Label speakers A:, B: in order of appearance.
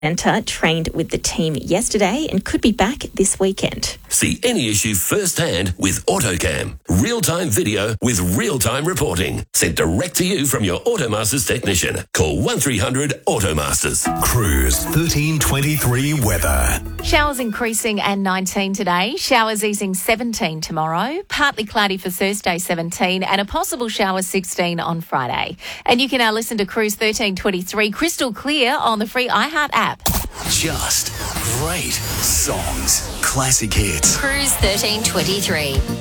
A: Centre trained with the team yesterday and could be back this weekend.
B: See any issue firsthand with AutoCam. Real-time video with real-time reporting. Sent direct to you from your Automasters technician. Call 1300 Automasters.
C: Cruise 1323 weather.
D: Showers increasing and 19 today. Showers easing 17 tomorrow. Partly cloudy for Thursday 17 and a possible shower 16 on Friday. And you can now listen to Cruise 1323 crystal clear on the free iHeart app.
C: Just great songs. Classic hits.
E: Cruise 1323.